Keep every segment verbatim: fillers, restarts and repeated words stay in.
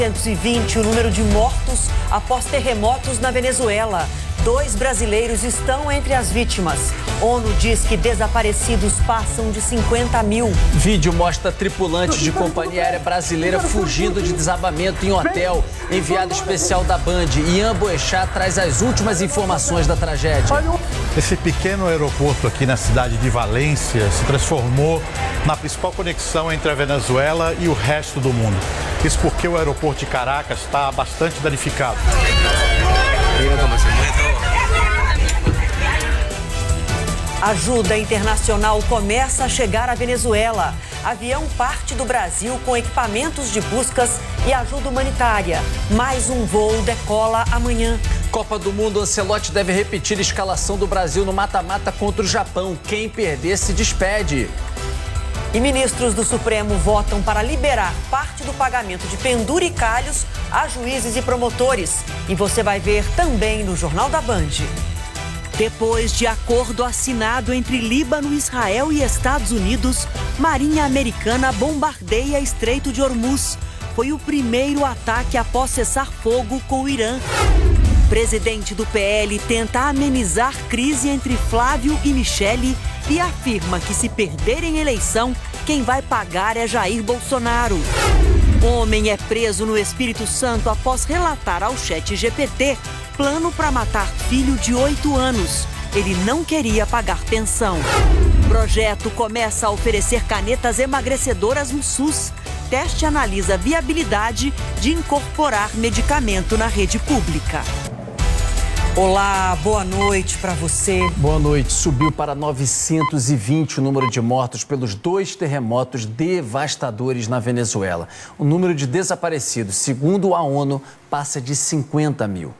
novecentos e vinte, o número de mortos após terremotos na Venezuela. Dois brasileiros estão entre as vítimas. ONU diz que desaparecidos passam de cinquenta mil. Vídeo mostra tripulantes de companhia aérea brasileira fugindo de desabamento em hotel. Enviado especial da Band, Ian Boechat, traz as últimas informações da tragédia. Esse pequeno aeroporto aqui na cidade de Valência se transformou na principal conexão entre a Venezuela e o resto do mundo. Isso porque o aeroporto de Caracas está bastante danificado. Ajuda internacional começa a chegar à Venezuela. Avião parte do Brasil com equipamentos de buscas e ajuda humanitária. Mais um voo decola amanhã. Copa do Mundo, Ancelotti deve repetir a escalação do Brasil no mata-mata contra o Japão. Quem perder se despede. E ministros do Supremo votam para liberar parte do pagamento de penduricalhos a juízes e promotores. E você vai ver também no Jornal da Band. Depois de acordo assinado entre Líbano, Israel e Estados Unidos, Marinha Americana bombardeia Estreito de Hormuz. Foi o primeiro ataque após cessar fogo com o Irã. Presidente do P L tenta amenizar crise entre Flávio e Michele e afirma que se perderem eleição, quem vai pagar é Jair Bolsonaro. Homem é preso no Espírito Santo após relatar ao chat G P T plano para matar filho de oito anos. Ele não queria pagar pensão. Projeto começa a oferecer canetas emagrecedoras no SUS. Teste analisa a viabilidade de incorporar medicamento na rede pública. Olá, boa noite para você. Boa noite. Subiu para novecentos e vinte o número de mortos pelos dois terremotos devastadores na Venezuela. O número de desaparecidos, segundo a ONU, passa de cinquenta mil.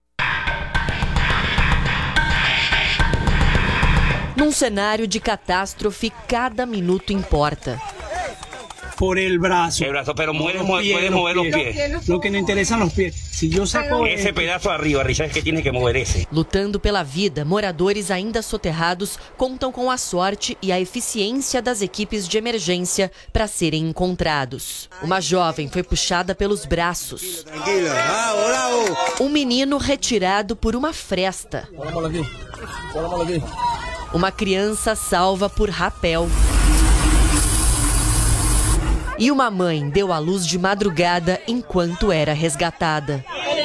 Num cenário de catástrofe, cada minuto importa. Por el brazo. El brazo, pero mueve, los mueve, puede mover los pies. Lo que nos interesan los pies. Si yo saco ese pedazo arriba, Richard, que tiene que mover ese. Lutando pela vida, moradores ainda soterrados contam com a sorte e a eficiência das equipes de emergência para serem encontrados. Uma jovem foi puxada pelos braços. Um menino retirado por uma fresta. Uma criança salva por rapel. E uma mãe deu à luz de madrugada enquanto era resgatada.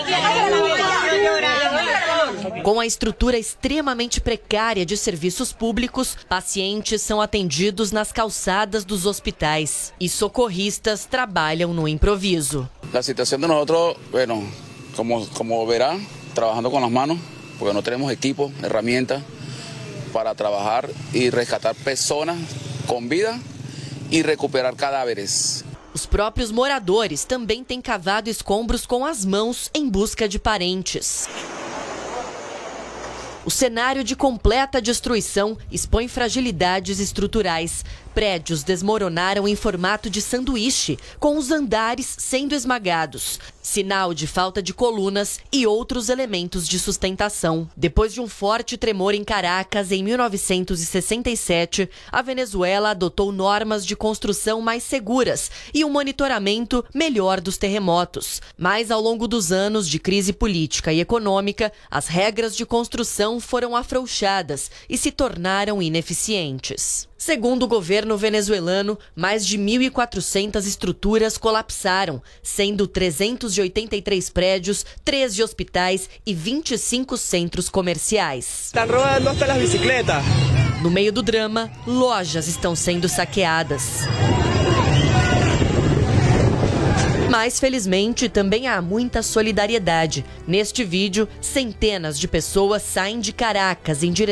Com a estrutura extremamente precária de serviços públicos, pacientes são atendidos nas calçadas dos hospitais e socorristas trabalham no improviso. A situação de nós, bueno, como como verá, trabalhando com as manos, porque não temos equipo, ferramentas para trabalhar e resgatar pessoas com vida e recuperar cadáveres. Os próprios moradores também têm cavado escombros com as mãos em busca de parentes. O cenário de completa destruição expõe fragilidades estruturais. Prédios desmoronaram em formato de sanduíche, com os andares sendo esmagados. Sinal de falta de colunas e outros elementos de sustentação. Depois de um forte tremor em Caracas em mil novecentos e sessenta e sete, a Venezuela adotou normas de construção mais seguras e um monitoramento melhor dos terremotos. Mas ao longo dos anos de crise política e econômica, as regras de construção foram afrouxadas e se tornaram ineficientes. Segundo o governo venezuelano, mais de mil e quatrocentas estruturas colapsaram, sendo trezentos e oitenta e três prédios, treze hospitais e vinte e cinco centros comerciais. Estão roubando até as bicicletas. No meio do drama, lojas estão sendo saqueadas. Mas, felizmente, também há muita solidariedade. Neste vídeo, centenas de pessoas saem de Caracas em direção